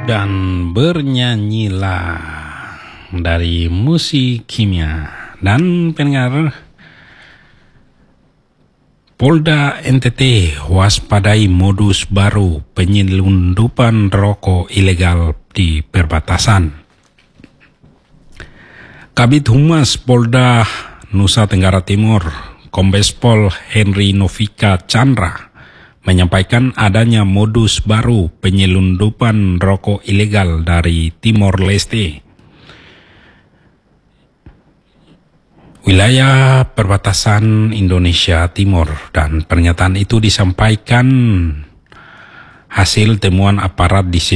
dan bernyanyilah dari musik kimia. Dan pendengar, Polda NTT waspadai modus baru penyelundupan rokok ilegal di perbatasan. Kabid Humas Polda Nusa Tenggara Timur, Kombes Pol Henry Novika Chandra, menyampaikan adanya modus baru penyelundupan rokok ilegal dari Timor Leste, wilayah perbatasan Indonesia Timur, dan pernyataan itu disampaikan hasil temuan aparat di